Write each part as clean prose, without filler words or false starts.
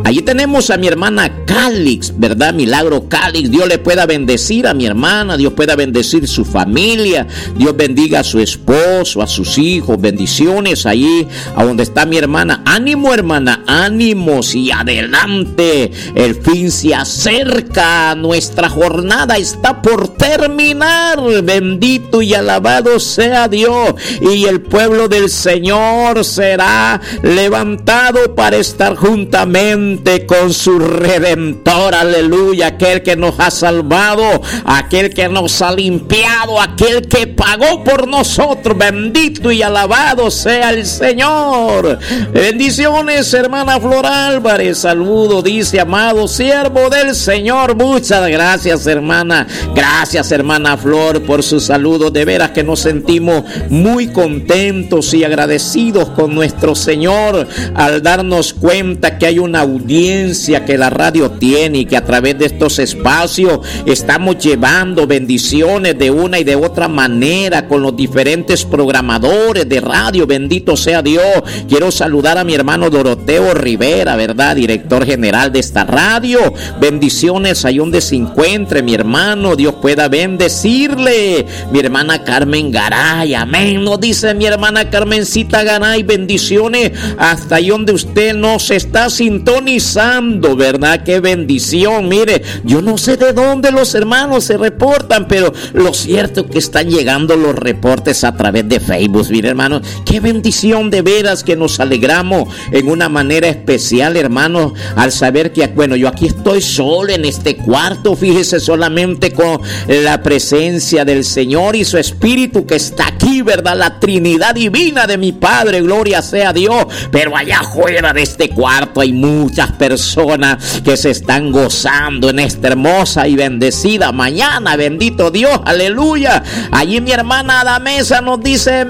Allí tenemos a mi hermana Calix, ¿verdad? Milagro Calix. Dios le pueda bendecir a mi hermana, Dios pueda bendecir su familia, Dios bendiga a su esposo, a sus hijos. Bendiciones allí a donde está mi hermana. Ánimo, hermana, ánimos y adelante. El fin se acerca, nuestra jornada está por terminar. Bendito y alabado sea Dios. Y el pueblo del Señor será levantado para estar juntamente con su Redentor. Aleluya. Aquel que nos ha salvado, aquel que nos ha limpiado, aquel que pagó por nosotros. Bendito y alabado sea el Señor. Bendiciones, hermana Flor Álvarez. Saludo, dice, amado siervo del Señor. Muchas gracias, hermana. Gracias, hermana Flor, por su saludo. De veras que nos sentimos muy contentos y agradecidos con nuestro Señor al darnos cuenta que hay una audiencia que la radio tiene y que a través de estos espacios estamos llevando bendiciones de una y de otra manera con los diferentes programadores de radio. Bendito sea Dios. Quiero saludar a mi hermano Doroteo Rivera, ¿verdad? Director general de esta radio. Bendiciones ahí donde se encuentre mi hermano. Dios pueda bendecirle. Mi hermana Carmen Garay, amén. Nos dice mi hermana Carmencita Garay, bendiciones hasta ahí donde usted nos está sintonizando, ¿verdad? Qué bendición. Mire, yo no sé de dónde los hermanos se reportan, pero lo cierto es que están llegando los reportes a través de Facebook. Mire, hermanos, qué bendición, de veras que nos alegramos en una manera especial, hermanos, al saber que, bueno, yo aquí estoy solo en este cuarto, fíjese, solamente con la presencia del Señor y su Espíritu que está aquí, ¿verdad? La Trinidad divina de mi Padre, gloria sea a Dios. Pero allá afuera de este cuarto hay muchas personas que se están gozando en esta hermosa y bendecida mañana. Bendito Dios, aleluya. Allí mi hermana Adamesa nos dice,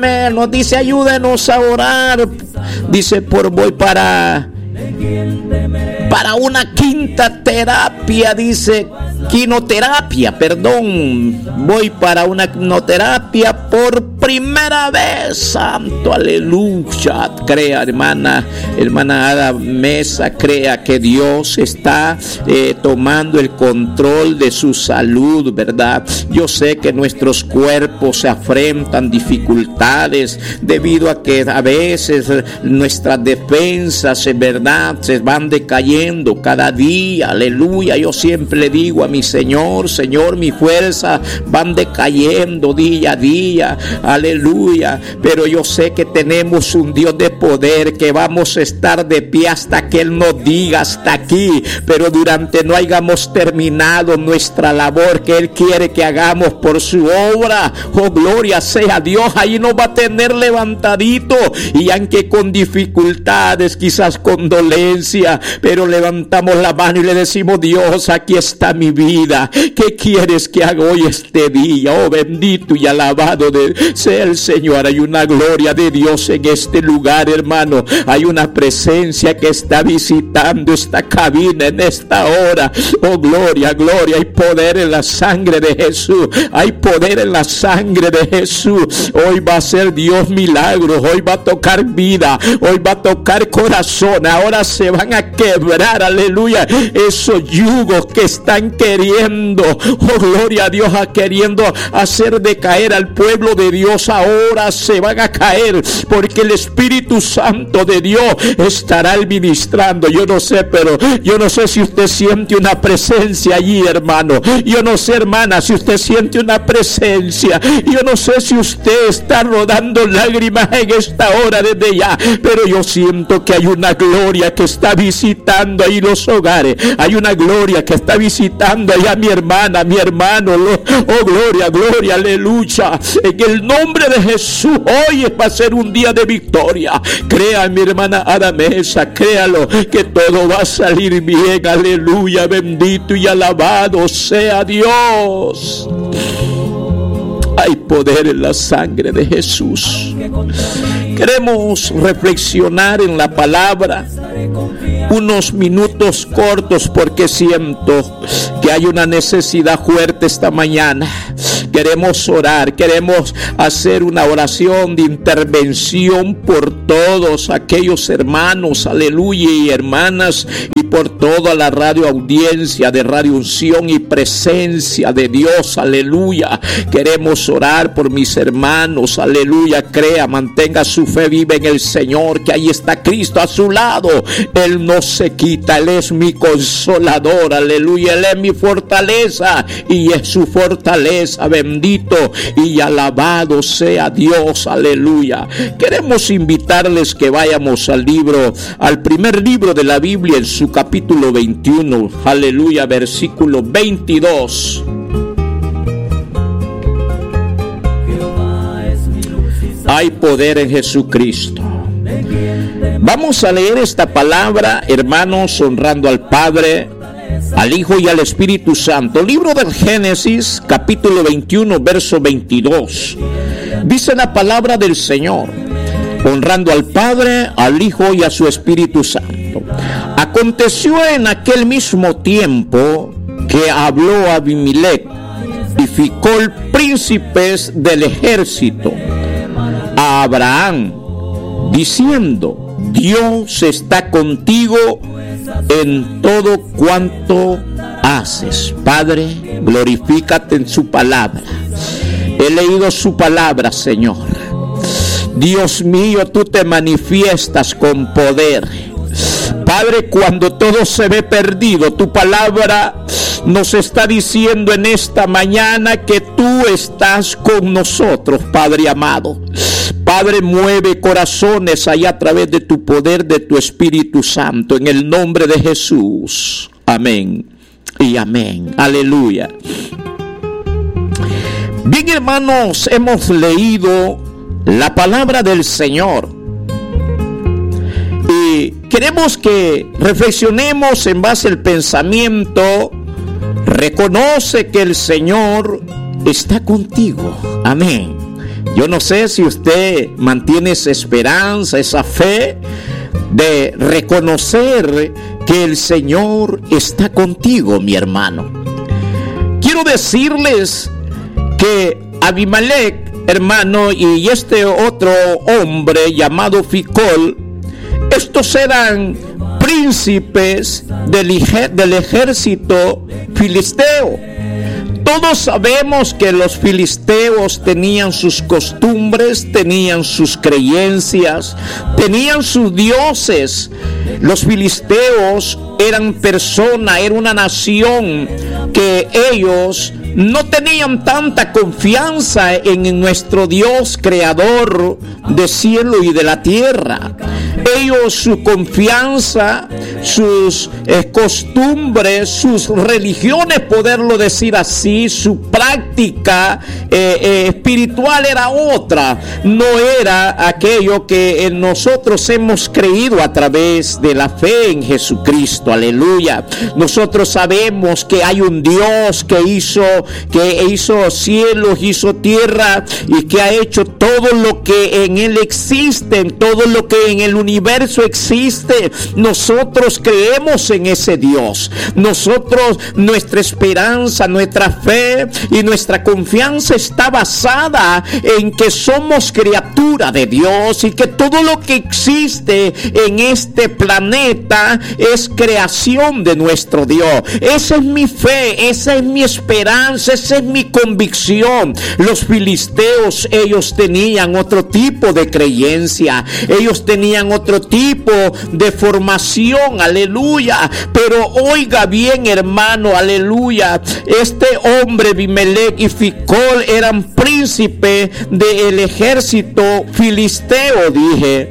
ayúdenos a orar. Dice, voy para una quinoterapia, voy para una quinoterapia por primera vez. Santo, aleluya. Crea, hermana Ada Mesa, crea que Dios está tomando el control de su salud, ¿verdad? Yo sé que nuestros cuerpos se afrentan dificultades debido a que a veces nuestras defensas, ¿verdad?, se van decayendo cada día. Aleluya. Yo siempre le digo a mi Señor, mi fuerza van decayendo día a día. Aleluya. Pero yo sé que tenemos un Dios de poder, que vamos a estar de pie hasta que Él nos diga hasta aquí. Pero durante no hayamos terminado nuestra labor que Él quiere que hagamos por su obra, oh gloria sea Dios, ahí nos va a tener levantadito. Y aunque con dificultades, quizás con dolencia, pero levantamos la mano y le decimos: Dios, aquí está mi vida. ¿Qué quieres que haga hoy este día? Oh, bendito y alabado sea el Señor. Hay una gloria de Dios en este lugar, hermano. Hay una presencia que está visitando esta cabina en esta hora. Oh, gloria, gloria. Hay poder en la sangre de Jesús. Hay poder en la sangre de Jesús. Hoy va a ser Dios milagros. Hoy va a tocar vida. Hoy va a tocar corazón. Ahora se van a quebrar, aleluya, esos yugos que están queriendo, oh gloria a Dios, queriendo hacer decaer al pueblo de Dios. Ahora se van a caer, porque el Espíritu Santo de Dios estará administrando. Yo no sé, pero yo no sé si usted siente una presencia allí, hermano. Yo no sé, hermana, si usted siente una presencia. Yo no sé si usted está rodando lágrimas en esta hora desde ya, pero yo siento que hay una gloria que está visitando ahí los hogares. Hay una gloria que está visitando ahí a mi hermana, a mi hermano. Oh, gloria, gloria, aleluya. En el nombre de Jesús, hoy va a ser un día de victoria. Crea, mi hermana Ada Mesa, créalo, que todo va a salir bien. Aleluya, bendito y alabado sea Dios. Hay poder en la sangre de Jesús. Queremos reflexionar en la palabra unos minutos cortos, porque siento que hay una necesidad fuerte esta mañana. Queremos orar, queremos hacer una oración de intervención por todos aquellos hermanos, aleluya, y hermanas, y por toda la radio audiencia de Radio Unción y Presencia de Dios, aleluya. Queremos orar por mis hermanos, aleluya. Crea, mantenga su fe viva en el Señor, que ahí está Cristo a su lado. Él no se quita, Él es mi consolador, aleluya. Él es mi fortaleza y es su fortaleza, bendito y alabado sea Dios, aleluya. Queremos invitarles que vayamos al primer libro de la Biblia, en su capítulo 21, aleluya, versículo 22. Hay poder en Jesucristo. Vamos a leer esta palabra, hermanos, honrando al Padre, al Hijo y al Espíritu Santo. Libro del Génesis, capítulo 21, verso 22. Dice la palabra del Señor: honrando al Padre, al Hijo y a su Espíritu Santo. Aconteció en aquel mismo tiempo que habló Abimelech y Ficol, príncipes del ejército, a Abraham, diciendo: Dios está contigo en todo cuanto haces. Padre, glorifícate en su palabra. He leído su palabra, Señor. Dios mío, tú te manifiestas con poder. Padre, cuando todo se ve perdido, tu palabra nos está diciendo en esta mañana que tú estás con nosotros, Padre amado. Padre, mueve corazones allá a través de tu poder, de tu Espíritu Santo, en el nombre de Jesús. Amén y amén. Aleluya. Bien, hermanos, hemos leído la palabra del Señor y queremos que reflexionemos en base al pensamiento. Reconoce que el Señor está contigo. Amén. Yo no sé si usted mantiene esa esperanza, esa fe de reconocer que el Señor está contigo, mi hermano. Quiero decirles que Abimelech, hermano, y este otro hombre llamado Ficol, estos eran príncipes del ejército filisteo. Todos sabemos que los filisteos tenían sus costumbres, tenían sus creencias, tenían sus dioses. Los filisteos eran personas, era una nación que ellos no tenían tanta confianza en nuestro Dios creador del cielo y de la tierra. Ellos, su confianza, sus costumbres, sus religiones, poderlo decir así, su práctica espiritual era otra. No era aquello que nosotros hemos creído a través de la fe en Jesucristo. Aleluya. Nosotros sabemos que hay un Dios que hizo cielos, hizo tierra y que ha hecho todo lo que en él existe, todo lo que en el universo existe. Nosotros creemos en ese Dios. Nosotros, nuestra esperanza, nuestra fe y nuestra confianza está basada en que somos criatura de Dios y que todo lo que existe en este planeta es creación de nuestro Dios. Esa es mi fe, esa es mi esperanza, esa es mi convicción. Los filisteos, ellos tenían otro tipo de creencia, ellos tenían otro tipo de formación, aleluya. Pero oiga bien, hermano, aleluya, este hombre Abimelech y Ficol eran príncipes del ejército filisteo, dije.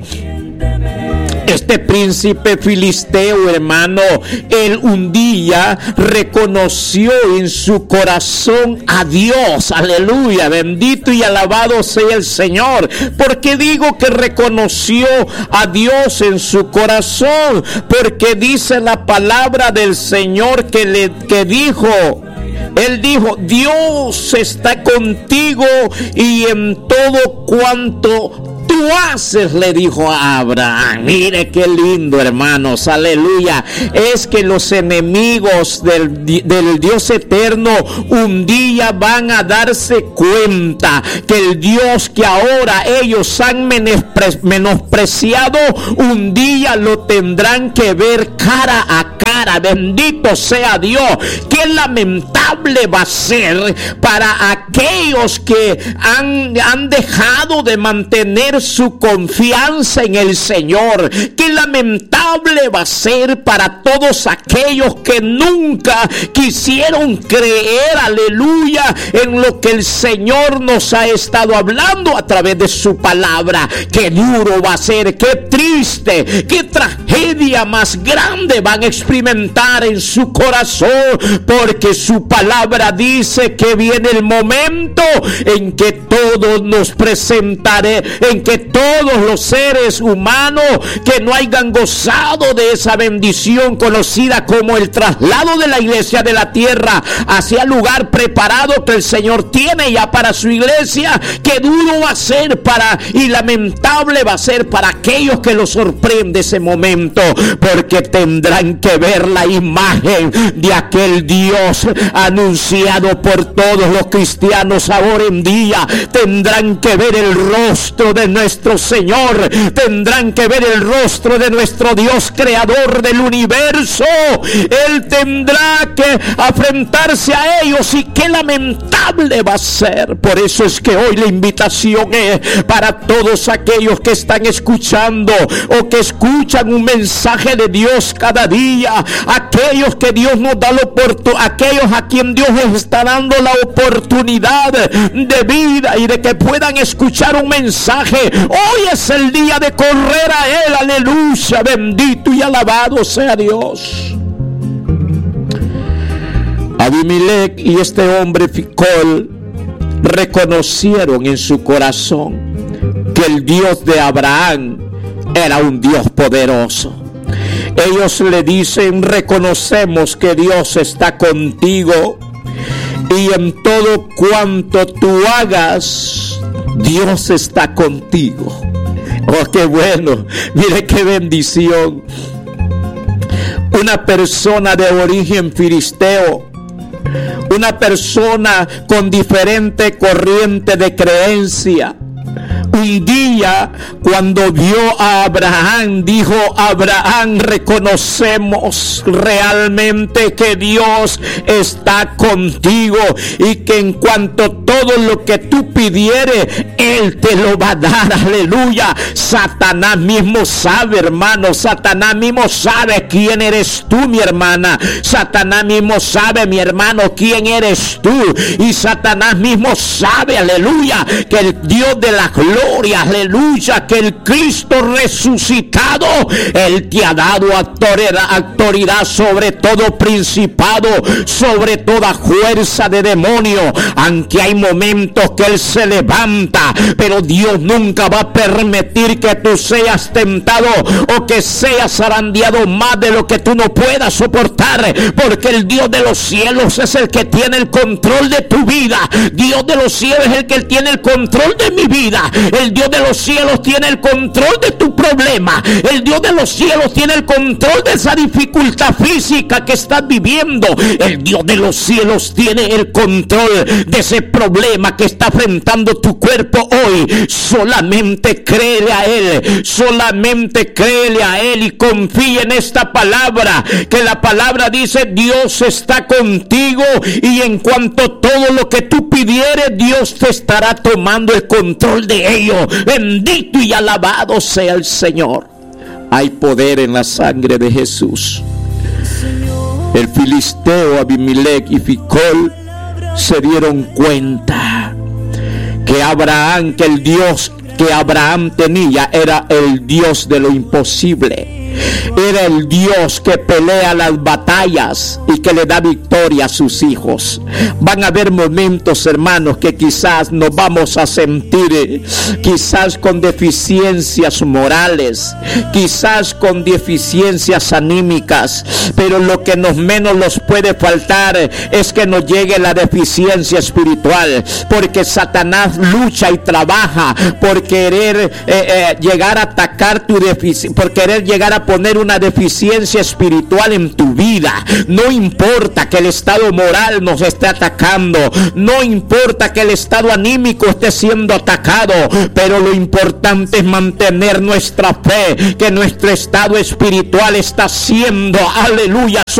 Este príncipe filisteo, hermano, él un día reconoció en su corazón a Dios. Aleluya, bendito y alabado sea el Señor. ¿Por qué digo que reconoció a Dios en su corazón? Porque dice la palabra del Señor que dijo... Él dijo: Dios está contigo y en todo cuanto tú haces, le dijo a Abraham. Mire qué lindo, hermanos, aleluya. Es que los enemigos del Dios eterno un día van a darse cuenta que el Dios que ahora ellos han menospreciado, un día lo tendrán que ver cara a cara. cara. Bendito sea Dios. Qué lamentable va a ser para aquellos que han dejado de mantener su confianza en el Señor. Qué lamentable va a ser para todos aquellos que nunca quisieron creer, aleluya, en lo que el Señor nos ha estado hablando a través de su palabra. Qué duro va a ser, qué triste, qué tragedia más grande van a experimentar en su corazón, porque su palabra dice que viene el momento en que todos nos presentaré, en que todos los seres humanos que no hayan gozado de esa bendición conocida como el traslado de la iglesia de la tierra hacia el lugar preparado que el Señor tiene ya para su iglesia, que duro va a ser y lamentable va a ser para aquellos que lo sorprende ese momento, porque tendrán que ver la imagen de aquel Dios anunciado por todos los cristianos ahora en día. Tendrán que ver el rostro de nuestro Señor, tendrán que ver el rostro de nuestro Dios creador del universo. Él tendrá que enfrentarse a ellos, y qué lamentable va a ser. Por eso es que hoy la invitación es para todos aquellos que están escuchando o que escuchan un mensaje de Dios cada día, aquellos que Dios nos da la oportunidad, aquellos a quien Dios les está dando la oportunidad de vida y de que puedan escuchar un mensaje. Hoy es el día de correr a Él, aleluya, bendito y alabado sea Dios. Abimelech y este hombre Ficol reconocieron en su corazón que el Dios de Abraham era un Dios poderoso. Ellos le dicen: reconocemos que Dios está contigo, y en todo cuanto tú hagas, Dios está contigo. Oh, qué bueno, mire qué bendición. Una persona de origen filisteo, una persona con diferente corriente de creencia, un día cuando vio a Abraham, dijo: Abraham, reconocemos realmente que Dios está contigo, y que en cuanto todo lo que tú pidieres, Él te lo va a dar. Aleluya. Satanás mismo sabe, hermano, Satanás mismo sabe quién eres tú, mi hermana. Satanás mismo sabe, mi hermano, quién eres tú. Y Satanás mismo sabe, aleluya, que el Dios de la gloria, aleluya, que el Cristo resucitado, Él te ha dado autoridad sobre todo principado, sobre toda fuerza de demonio. Aunque hay momentos que Él se levanta, pero Dios nunca va a permitir que tú seas tentado o que seas zarandeado más de lo que tú no puedas soportar, porque el Dios de los cielos es el que tiene el control de tu vida. Dios de los cielos es el que tiene el control de mi vida. El Dios de los cielos tiene el control de tu problema. El Dios de los cielos tiene el control de esa dificultad física que estás viviendo. El Dios de los cielos tiene el control de ese problema que está enfrentando tu cuerpo hoy. Solamente créele a Él, solamente créele a Él y confía en esta palabra, que la palabra dice: Dios está contigo, y en cuanto todo lo que tú pidieres, Dios te estará tomando el control de ello. Bendito y alabado sea el Señor. Hay poder en la sangre de Jesús. El filisteo Abimelech y Ficol se dieron cuenta que Abraham, que el Dios que Abraham tenía era el Dios de lo imposible. Era el Dios que pelea las batallas y que le da victoria a sus hijos. Van a haber momentos, hermanos, que quizás nos vamos a sentir quizás con deficiencias morales, quizás con deficiencias anímicas, pero lo que menos nos puede faltar es que nos llegue la deficiencia espiritual, porque Satanás lucha y trabaja por querer llegar a atacar tu deficiencia, por querer llegar a poner una deficiencia espiritual en tu vida. No importa que el estado moral nos esté atacando, no importa que el estado anímico esté siendo atacado, pero lo importante es mantener nuestra fe, que nuestro estado espiritual está siendo, aleluya,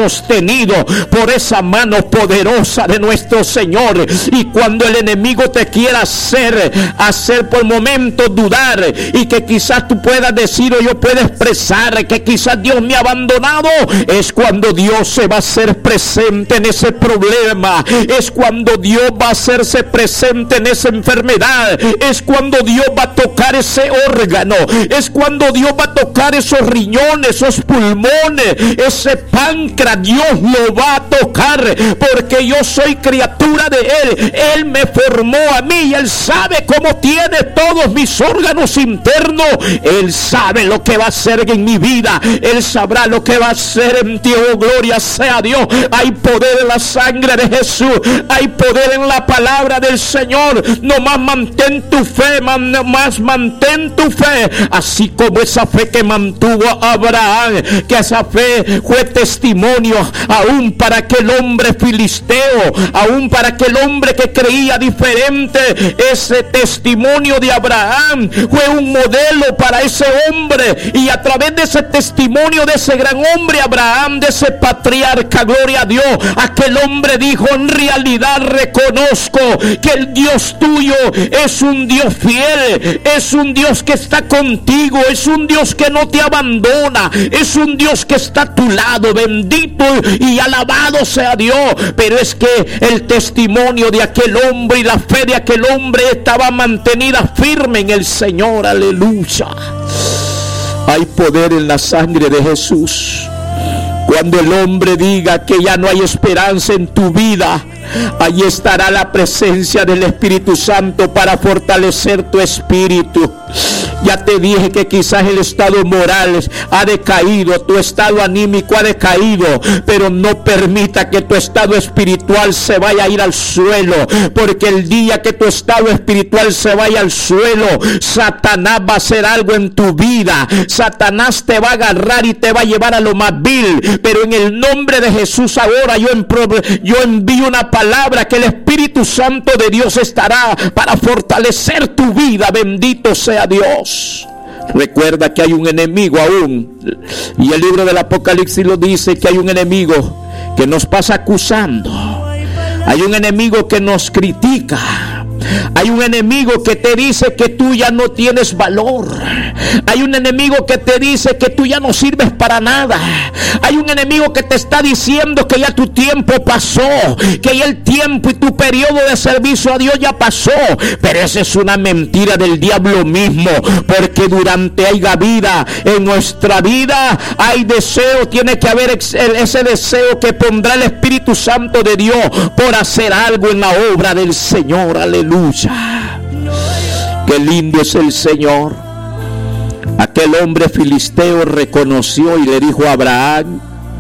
sostenido por esa mano poderosa de nuestro Señor. Y cuando el enemigo te quiera hacer por momentos dudar, y que quizás tú puedas decir, o yo pueda expresar que quizás Dios me ha abandonado, es cuando Dios se va a hacer presente en ese problema, es cuando Dios va a hacerse presente en esa enfermedad, es cuando Dios va a tocar ese órgano, es cuando Dios va a tocar esos riñones, esos pulmones, ese páncreas. Dios lo va a tocar, porque yo soy criatura de Él. Él me formó a mí y Él sabe cómo tiene todos mis órganos internos. Él sabe lo que va a hacer en mi vida, Él sabrá lo que va a hacer en ti. Oh, gloria sea a Dios. Hay poder en la sangre de Jesús, hay poder en la palabra del Señor. Nomás mantén tu fe, nomás mantén tu fe, así como esa fe que mantuvo a Abraham, que esa fe fue testimonio aún para aquel hombre filisteo, aún para aquel hombre que creía diferente. Ese testimonio de Abraham fue un modelo para ese hombre, y a través de ese testimonio de ese gran hombre Abraham, de ese patriarca, gloria a Dios, aquel hombre dijo: en realidad reconozco que el Dios tuyo es un Dios fiel, es un Dios que está contigo, es un Dios que no te abandona, es un Dios que está a tu lado. Bendito y alabado sea Dios. Pero es que el testimonio de aquel hombre y la fe de aquel hombre estaba mantenida firme en el Señor. Aleluya. Hay poder en la sangre de Jesús. Cuando el hombre diga que ya no hay esperanza en tu vida, allí estará la presencia del Espíritu Santo para fortalecer tu espíritu. Ya te dije que quizás el estado moral ha decaído, tu estado anímico ha decaído, pero no permita que tu estado espiritual se vaya a ir al suelo, porque el día que tu estado espiritual se vaya al suelo, Satanás va a hacer algo en tu vida. Satanás te va a agarrar y te va a llevar a lo más vil. Pero en el nombre de Jesús ahora yo envío una palabra, que el Espíritu Santo de Dios estará para fortalecer tu vida. Bendito sea Dios. Recuerda que hay un enemigo aún, y el libro del Apocalipsis lo dice, que hay un enemigo que nos pasa acusando, hay un enemigo que nos critica, hay un enemigo que te dice que tú ya no tienes valor, hay un enemigo que te dice que tú ya no sirves para nada, hay un enemigo que te está diciendo que ya tu tiempo pasó, que ya el tiempo y tu periodo de servicio a Dios ya pasó. Pero esa es una mentira del diablo mismo, porque durante haya vida en nuestra vida hay deseo, tiene que haber ese deseo que pondrá el Espíritu Santo de Dios por hacer algo en la obra del Señor. Aleluya. Qué lindo es el Señor. Aquel hombre filisteo reconoció y le dijo a Abraham,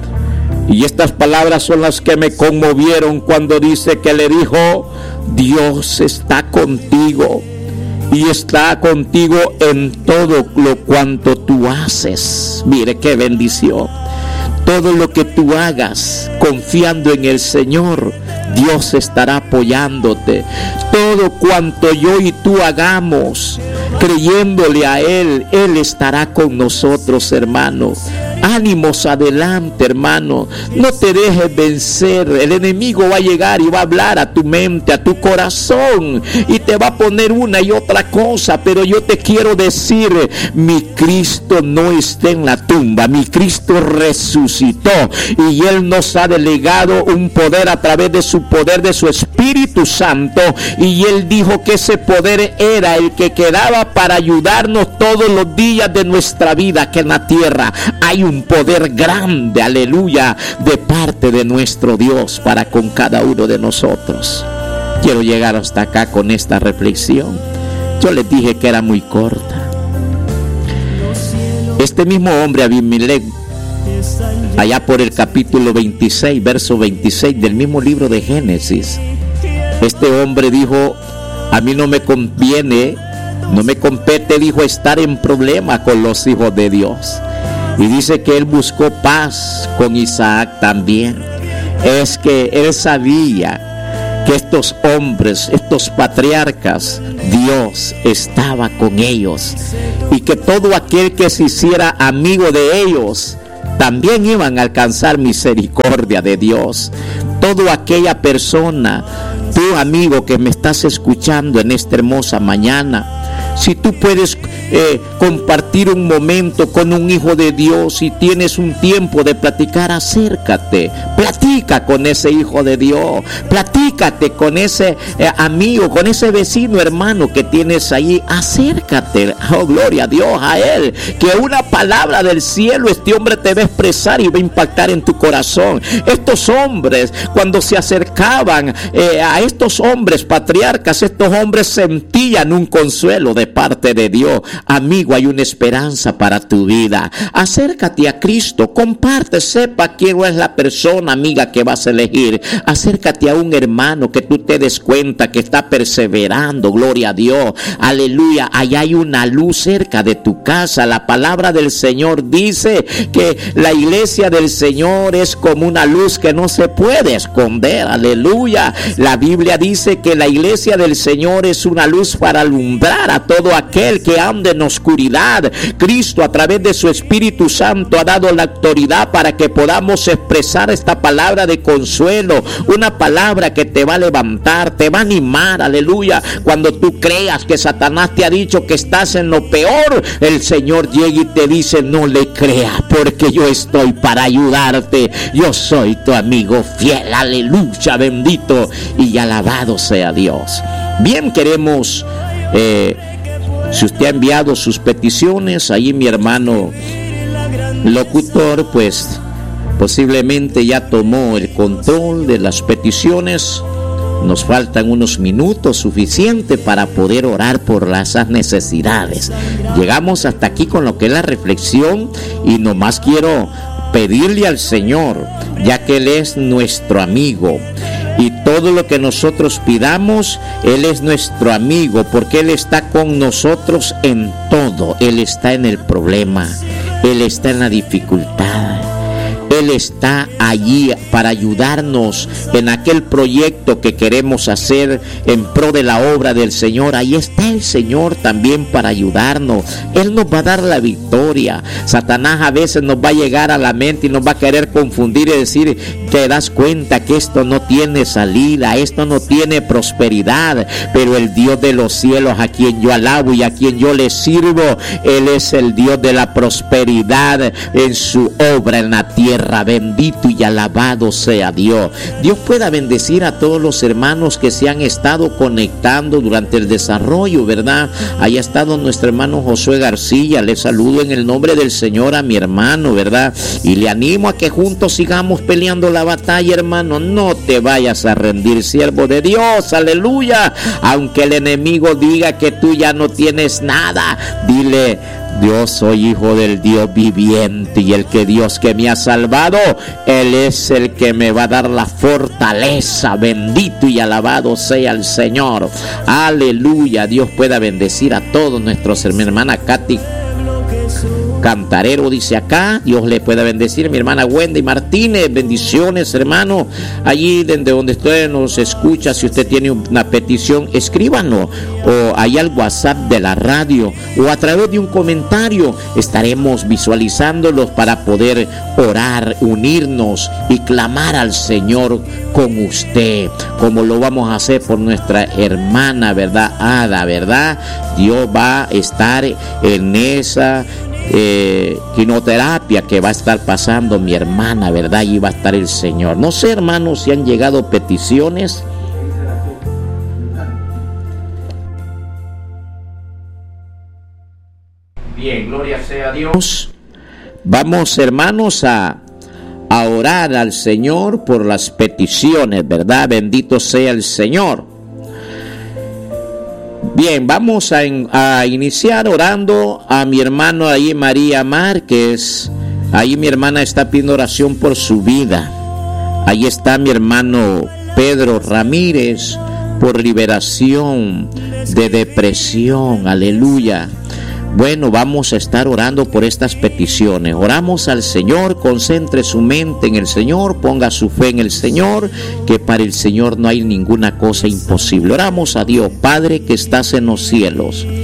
y estas palabras son las que me conmovieron cuando dice que le dijo: Dios está contigo y está contigo en todo lo cuanto tú haces. Mire qué bendición. Todo lo que tú hagas confiando en el Señor, Dios estará apoyándote. Todo cuanto yo y tú hagamos creyéndole a Él, Él estará con nosotros, hermano. Ánimos, adelante, hermano. No te dejes vencer. El enemigo va a llegar y va a hablar a tu mente, a tu corazón, y te va a poner una y otra cosa. Pero yo te quiero decir, mi Cristo no está en la tumba. Mi Cristo resucitó, y Él nos ha delegado un poder a través de su poder, de su Espíritu Santo. Y Él dijo que ese poder era el que quedaba para ayudarnos todos los días de nuestra vida, que en la tierra hay un poder grande, aleluya, de parte de nuestro Dios para con cada uno de nosotros. Quiero llegar hasta acá con esta reflexión. Yo les dije que era muy corta. Este mismo hombre, Abimelech, allá por el capítulo 26, verso 26 del mismo libro de Génesis, este hombre dijo: a mí no me conviene, no me compete, dijo, estar en problema con los hijos de Dios. Y dice que él buscó paz con Isaac también. Es que él sabía que estos hombres, estos patriarcas, Dios estaba con ellos, y que todo aquel que se hiciera amigo de ellos también iban a alcanzar misericordia de Dios. Toda aquella persona, tú amigo que me estás escuchando en esta hermosa mañana, si tú puedes compartir un momento con un hijo de Dios y tienes un tiempo de platicar, acércate, platica con ese hijo de Dios, platícate con ese amigo, con ese vecino hermano que tienes ahí, acércate, oh gloria a Dios, a él, que una palabra del cielo este hombre te va a expresar y va a impactar en tu corazón. Estos hombres, cuando se acercaban a estos hombres patriarcas, estos hombres sentían un consuelo de parte de Dios. Amigo, hay una esperanza para tu vida. Acércate a Cristo, comparte, sepa quién es la persona amiga que vas a elegir. Acércate a un hermano que tú te des cuenta que está perseverando, gloria a Dios, aleluya. Allá hay una luz cerca de tu casa. La palabra del Señor dice que la iglesia del Señor es como una luz que no se puede esconder, aleluya. La Biblia dice que la iglesia del Señor es una luz para alumbrar a todo aquel que anda en oscuridad. Cristo, a través de su Espíritu Santo, ha dado la autoridad para que podamos expresar esta palabra de consuelo, una palabra que te va a levantar, te va a animar, aleluya. Cuando tú creas que Satanás te ha dicho que estás en lo peor, el Señor llega y te dice: no le creas, porque yo estoy para ayudarte. Yo soy tu amigo fiel, aleluya, bendito y alabado sea Dios. Bien, queremos si usted ha enviado sus peticiones, ahí mi hermano locutor pues posiblemente ya tomó el control de las peticiones. Nos faltan unos minutos suficientes para poder orar por esas necesidades. Llegamos hasta aquí con lo que es la reflexión, y nomás quiero pedirle al Señor, ya que Él es nuestro amigo, y todo lo que nosotros pidamos, Él es nuestro amigo, porque Él está con nosotros en todo. Él está en el problema, Él está en la dificultad, Él está allí para ayudarnos en aquel proyecto que queremos hacer en pro de la obra del Señor. Ahí está el Señor también para ayudarnos. Él nos va a dar la victoria. Satanás a veces nos va a llegar a la mente y nos va a querer confundir y decir: te das cuenta que esto no tiene salida, esto no tiene prosperidad. Pero el Dios de los cielos, a quien yo alabo y a quien yo le sirvo, Él es el Dios de la prosperidad en su obra en la tierra. Bendito y alabado sea Dios. Dios pueda bendecir a todos los hermanos que se han estado conectando durante el desarrollo, ¿verdad? Ahí ha estado nuestro hermano Josué García. Le saludo en el nombre del Señor a mi hermano, ¿verdad? Y le animo a que juntos sigamos peleando la batalla, hermano. No te vayas a rendir, siervo de Dios, aleluya. Aunque el enemigo diga que tú ya no tienes nada, dile: yo soy hijo del Dios viviente, y el que Dios que me ha salvado, Él es el que me va a dar la fortaleza. Bendito y alabado sea el Señor, aleluya. Dios pueda bendecir a todos nuestros hermanos. Hermana Katy Cantarero dice acá: Dios le pueda bendecir. Mi hermana Wendy Martínez, bendiciones, hermano. Allí desde donde usted nos escucha, si usted tiene una petición, escríbanlo, o ahí al WhatsApp de la radio, o a través de un comentario. Estaremos visualizándolos para poder orar, unirnos y clamar al Señor con usted, como lo vamos a hacer por nuestra hermana, ¿verdad? Ada, ¿verdad? Dios va a estar en esa quimioterapia que va a estar pasando mi hermana, ¿verdad? Y va a estar el Señor. No sé, hermanos, si han llegado peticiones. Bien, gloria sea a Dios. Vamos, hermanos, a orar al Señor por las peticiones, ¿verdad? Bendito sea el Señor. Bien, vamos a iniciar orando a mi hermano ahí, María Márquez. Ahí mi hermana está pidiendo oración por su vida. Ahí está mi hermano Pedro Ramírez, por liberación de depresión, aleluya. Bueno, vamos a estar orando por estas peticiones. Oramos al Señor, concentre su mente en el Señor, ponga su fe en el Señor, que para el Señor no hay ninguna cosa imposible. Oramos a Dios. Padre que estás en los cielos,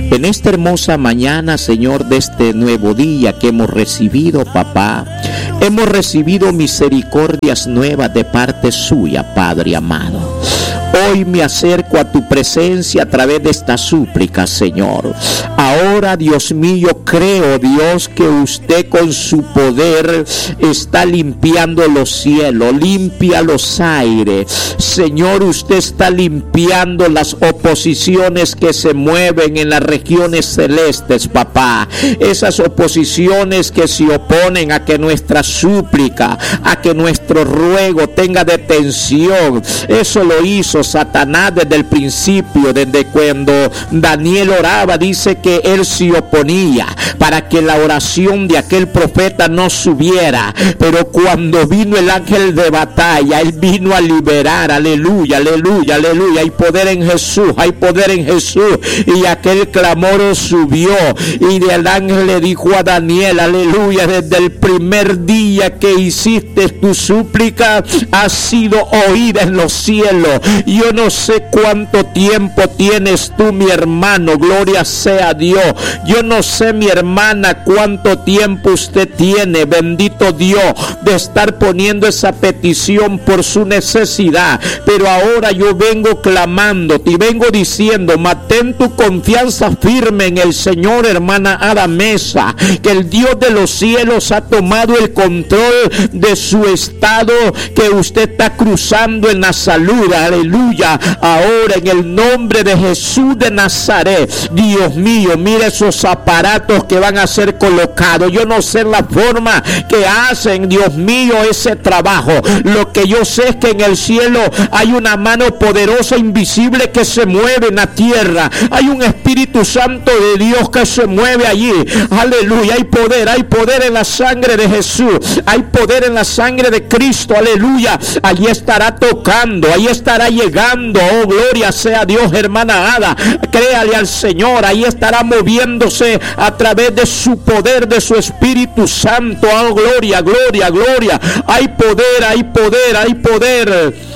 En esta hermosa mañana, Señor, de este nuevo día que hemos recibido, papá, hemos recibido misericordias nuevas de parte suya, Padre amado. Hoy me acerco a tu presencia a través de esta súplica, Señor. Ahora, Dios mío, creo, Dios, que usted con su poder está limpiando los cielos, limpia los aires. Señor, usted está limpiando las oposiciones que se mueven en las regiones celestes, papá. Esas oposiciones que se oponen a que nuestra súplica, a que nuestro ruego tenga detención. Eso lo hizo Satanás desde el principio, desde cuando Daniel oraba. Dice que él se oponía para que la oración de aquel profeta no subiera, pero cuando vino el ángel de batalla, él vino a liberar. Aleluya, aleluya, aleluya. Hay poder en Jesús, hay poder en Jesús. Y aquel clamor subió, y el ángel le dijo a Daniel, aleluya, desde el primer día que hiciste tu súplica ha sido oída en los cielos. Yo no sé cuánto tiempo tienes tú, mi hermano, gloria sea a Dios. Yo no sé, mi hermana, cuánto tiempo usted tiene, bendito Dios, de estar poniendo esa petición por su necesidad. Pero ahora yo vengo clamándote y vengo diciendo, mantén tu confianza firme en el Señor, hermana Ada Mesa, que el Dios de los cielos ha tomado el control de su estado que usted está cruzando en la salud. Aleluya. Ahora, en el nombre de Jesús de Nazaret, Dios mío, mire esos aparatos que van a ser colocados. Yo no sé la forma que hacen, Dios mío, ese trabajo. Lo que yo sé es que en el cielo hay una mano poderosa, invisible, que se mueve en la tierra. Hay un Espíritu Santo de Dios que se mueve allí. Aleluya. Hay poder en la sangre de Jesús. Hay poder en la sangre de Cristo. Aleluya. Allí estará tocando, allí estará llegando. Oh, gloria sea a Dios, hermana Ada. Créale al Señor. Ahí estará moviéndose a través de su poder, de su Espíritu Santo. Oh, gloria, gloria, gloria. Hay poder, hay poder, hay poder.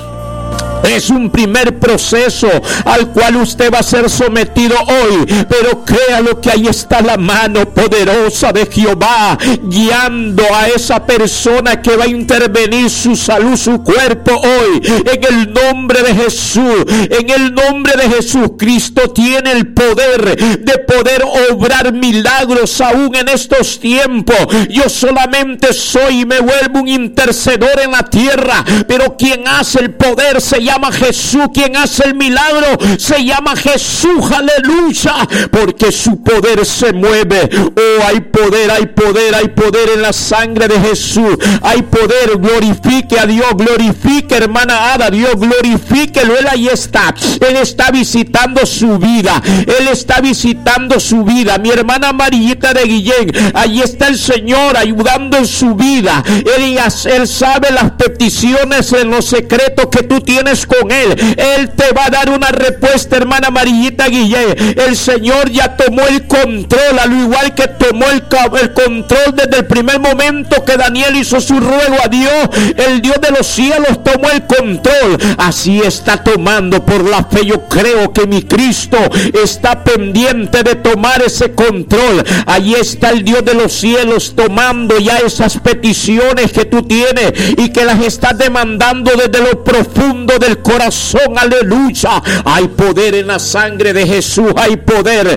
Es un primer proceso al cual usted va a ser sometido hoy, pero créalo que ahí está la mano poderosa de Jehová guiando a esa persona que va a intervenir su salud, su cuerpo hoy, en el nombre de Jesús. En el nombre de Jesús, Cristo tiene el poder de poder obrar milagros aún en estos tiempos. Yo solamente soy y me vuelvo un intercedor en la tierra, pero quien hace el poder se llama Jesús. Quien hace el milagro se llama Jesús. Aleluya, porque su poder se mueve. Oh, hay poder, hay poder, hay poder en la sangre de Jesús. Hay poder. Glorifique a Dios, glorifique, hermana Ada, Dios, glorifíquelo. Él ahí está. Él está visitando su vida. Él está visitando su vida. Mi hermana Marillita de Guillén, ahí está el Señor ayudando en su vida. Él sabe las peticiones en los secretos que tú tienes con Él. Él te va a dar una respuesta, hermana Marillita Guillén. El Señor ya tomó el control, al igual que tomó el control desde el primer momento que Daniel hizo su ruego a Dios. El Dios de los cielos tomó el control. Así está tomando por la fe. Yo creo que mi Cristo está pendiente de tomar ese control. Allí está el Dios de los cielos tomando ya esas peticiones que tú tienes y que las estás demandando desde lo profundo del corazón. Aleluya. Hay poder en la sangre de Jesús. Hay poder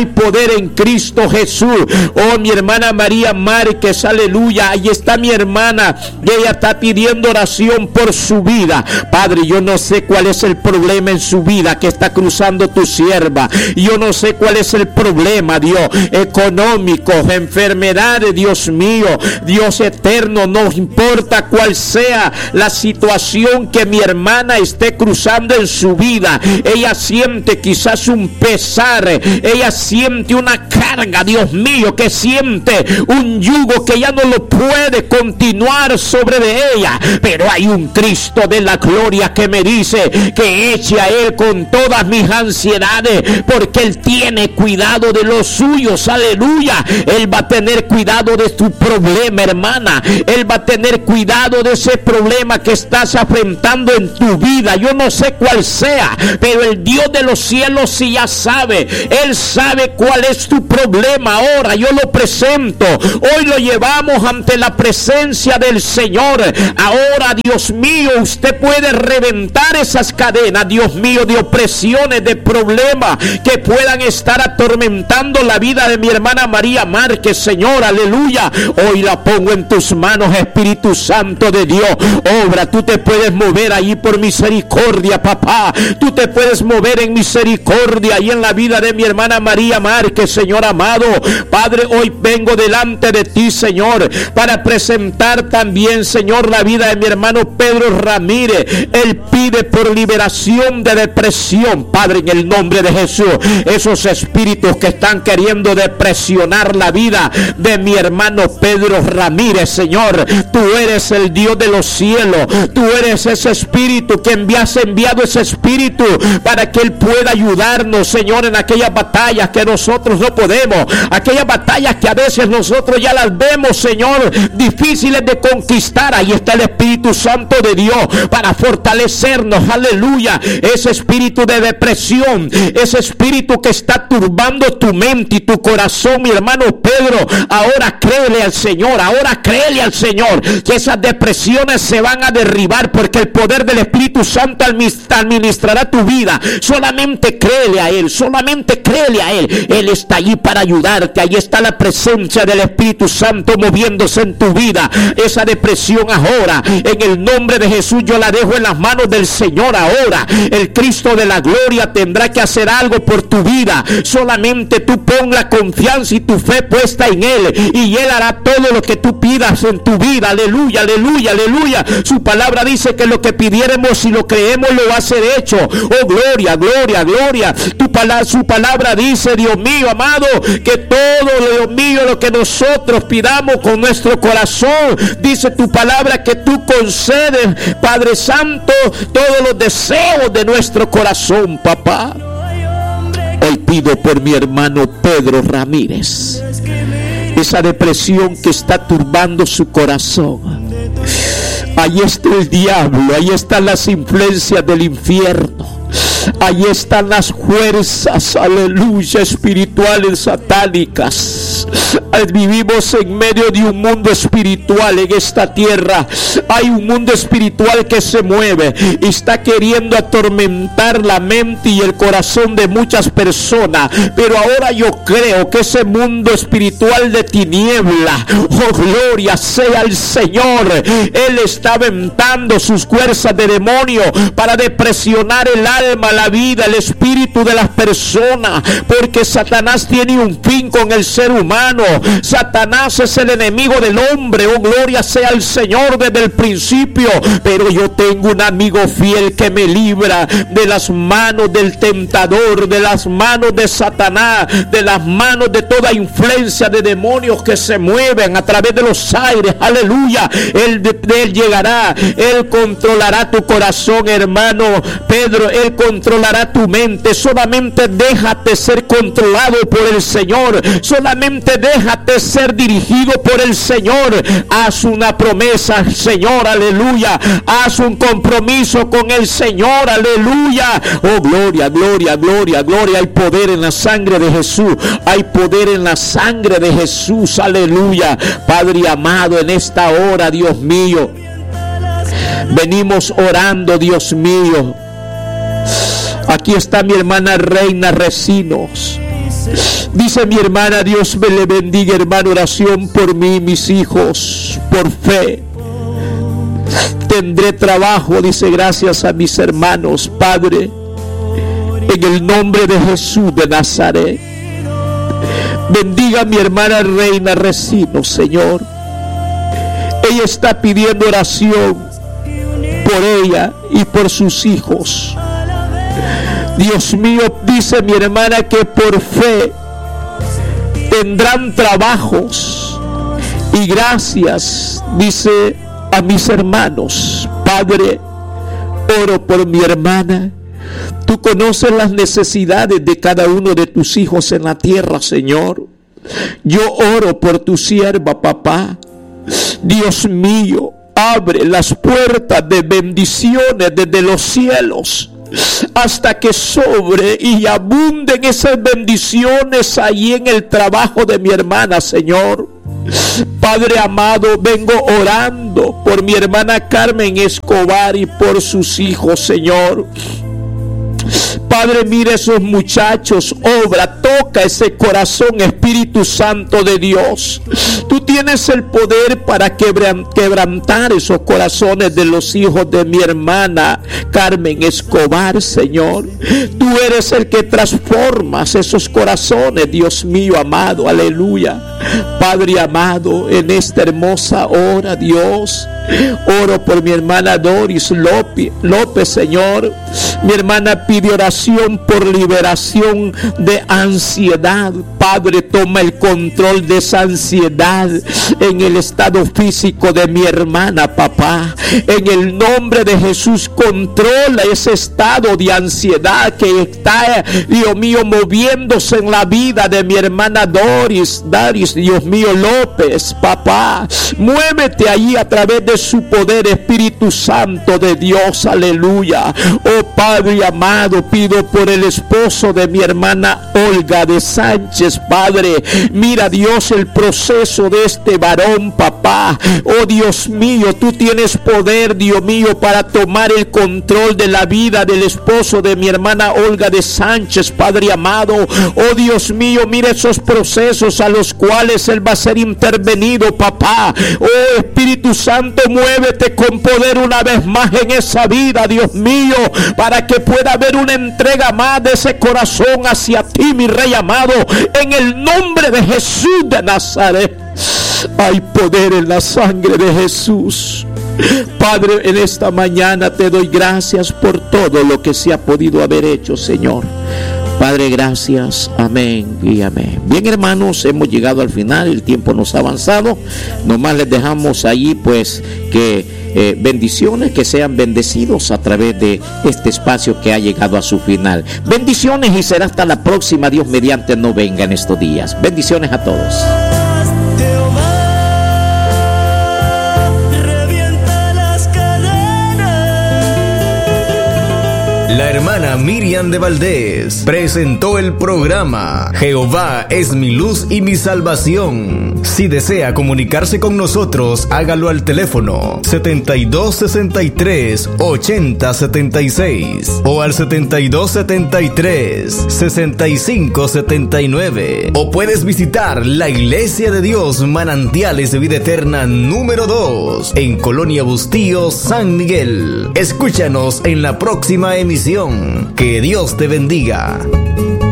en Cristo Jesús. Oh, mi hermana María Márquez, aleluya. Ahí está mi hermana, ella está pidiendo oración por su vida. Padre, yo no sé cuál es el problema en su vida que está cruzando tu sierva. Yo no sé cuál es el problema, Dios, económico, enfermedades, Dios mío, Dios eterno. No importa cuál sea la situación que mi hermana esté cruzando en su vida. Ella siente quizás un pesar, ella siente una carga, Dios mío, que siente un yugo que ya no lo puede continuar sobre de ella. Pero hay un Cristo de la gloria que me dice que eche a Él con todas mis ansiedades, porque Él tiene cuidado de los suyos. Aleluya. Él va a tener cuidado de tu problema, hermana. Él va a tener cuidado de ese problema que estás afrontando en tu vida. Yo no sé cuál sea, pero el Dios de los cielos sí ya sabe. Él sabe cuál es tu problema. Ahora yo lo presento. Hoy lo llevamos ante la presencia del Señor. Ahora, Dios mío, usted puede reventar esas cadenas, Dios mío, de opresiones, de problemas que puedan estar atormentando la vida de mi hermana María Márquez. Señor, aleluya, hoy la pongo en tus manos, Espíritu Santo de Dios. Obra, tú te puedes mover ahí por misericordia, papá. Tú te puedes mover en misericordia y en la vida de mi hermana María Márquez, Señor amado. Padre, hoy vengo delante de ti, Señor, para presentar también, Señor, la vida de mi hermano Pedro Ramírez. Él pide por liberación de depresión, Padre, en el nombre de Jesús. Esos espíritus que están queriendo depresionar la vida de mi hermano Pedro Ramírez, Señor, tú eres el Dios de los cielos. Tú eres ese espíritu que has enviado ese espíritu para que él pueda ayudarnos, Señor, en aquellas batallas que nosotros no podemos, aquellas batallas que a veces nosotros ya las vemos, Señor, difíciles de conquistar. Ahí está el Espíritu Santo de Dios para fortalecernos, aleluya. Ese espíritu de depresión, ese espíritu que está turbando tu mente y tu corazón, mi hermano Pedro, ahora créele al Señor, ahora créele al Señor que esas depresiones se van a derribar, porque el poder del Espíritu Santo administrará tu vida. Solamente créele a Él, solamente créele a Él. Él está allí para ayudarte. Ahí está la presencia del Espíritu Santo moviéndose en tu vida. Esa depresión ahora, en el nombre de Jesús, yo la dejo en las manos del Señor ahora. El Cristo de la gloria tendrá que hacer algo por tu vida. Solamente tú pon la confianza y tu fe puesta en Él, y Él hará todo lo que tú pidas en tu vida. Aleluya, aleluya, aleluya. Su palabra dice que lo que pidiéremos, si lo creemos, lo va a ser hecho. Oh, gloria, gloria, gloria. Su palabra dice, Dios mío, amado, que todo, Dios mío, lo que nosotros pidamos con nuestro corazón, dice tu palabra que tú concedes, Padre Santo, todos los deseos de nuestro corazón, papá. Hoy pido por mi hermano Pedro Ramírez, esa depresión que está turbando su corazón. Ahí está el diablo, ahí están las influencias del infierno, ahí están las fuerzas, aleluya, espirituales satánicas. Vivimos en medio de un mundo espiritual en esta tierra. Hay un mundo espiritual que se mueve y está queriendo atormentar la mente y el corazón de muchas personas. Pero ahora yo creo que ese mundo espiritual de tiniebla, oh gloria sea el Señor, Él está aventando sus fuerzas de demonio para depresionar el alma, la vida, el espíritu de las personas, porque Satanás tiene un fin con el ser humano. Satanás es el enemigo del hombre. Oh, gloria sea el Señor desde el principio. Pero yo tengo un amigo fiel que me libra de las manos del tentador, de las manos de Satanás, de las manos de toda influencia de demonios que se mueven a través de los aires. Aleluya. Él llegará, Él controlará tu corazón, hermano Pedro. Él controlará tu mente. Solamente déjate ser controlado por el Señor. Solamente déjate ser dirigido por el Señor. Haz una promesa, Señor, aleluya. Haz un compromiso con el Señor, aleluya. Oh, gloria, gloria, gloria, gloria. Hay poder en la sangre de Jesús. Hay poder en la sangre de Jesús, aleluya. Padre amado, en esta hora, Dios mío, venimos orando, Dios mío. Aquí está mi hermana Reina Recinos. Dice mi hermana, Dios me le bendiga, hermano, oración por mí, mis hijos, por fe. Tendré trabajo, dice, gracias a mis hermanos, Padre, en el nombre de Jesús de Nazaret. Bendiga a mi hermana Reina Recinos, Señor. Ella está pidiendo oración por ella y por sus hijos. Dios mío, dice mi hermana que por fe tendrán trabajos. Y gracias, dice, a mis hermanos. Padre, oro por mi hermana. Tú conoces las necesidades de cada uno de tus hijos en la tierra, Señor. Yo oro por tu sierva, papá. Dios mío, abre las puertas de bendiciones desde los cielos, hasta que sobre y abunden esas bendiciones ahí en el trabajo de mi hermana, Señor. Padre amado, vengo orando por mi hermana Carmen Escobar y por sus hijos, Señor. Padre, mira esos muchachos, obra, toca ese corazón, Espíritu Santo de Dios. Tú tienes el poder para quebrantar esos corazones de los hijos de mi hermana Carmen Escobar, Señor. Tú eres el que transformas esos corazones, Dios mío amado, aleluya. Padre amado, en esta hermosa hora, Dios, oro por mi hermana Doris López, Señor. Mi hermana pide oración por liberación de ansiedad. Padre, toma el control de esa ansiedad en el estado físico de mi hermana, papá. En el nombre de Jesús, controla ese estado de ansiedad que está, Dios mío, moviéndose en la vida de mi hermana Doris, Dios mío, López, papá. Muévete ahí a través de su poder, Espíritu Santo de Dios, aleluya. Oh Padre amado, pido por el esposo de mi hermana Olga de Sánchez, Padre. Mira, Dios, el proceso de este varón, papá. Oh Dios mío, tú tienes poder, Dios mío, para tomar el control de la vida del esposo de mi hermana Olga de Sánchez, Padre amado. Oh Dios mío, mira esos procesos a los cuales él va a ser intervenido, papá. Oh Espíritu Santo, muévete con poder una vez más en esa vida, Dios mío, para que pueda haber una entrega más de ese corazón hacia ti, mi Rey amado, en el nombre de Jesús de Nazaret. Hay poder en la sangre de Jesús. Padre, en esta mañana te doy gracias por todo lo que se ha podido haber hecho, Señor. Padre, gracias, amén y amén. Bien, hermanos, hemos llegado al final, el tiempo nos ha avanzado. Nomás les dejamos ahí pues que bendiciones, que sean bendecidos a través de este espacio que ha llegado a su final. Bendiciones y será hasta la próxima, Dios mediante no venga en estos días. Bendiciones a todos. La hermana Miriam de Valdés presentó el programa Jehová es mi luz y mi salvación. Si desea comunicarse con nosotros, hágalo al teléfono 7263-8076 o al 7273-6579, o puedes visitar la Iglesia de Dios Manantiales de Vida Eterna número 2 en Colonia Bustío, San Miguel. Escúchanos en la próxima emisión. Que Dios te bendiga.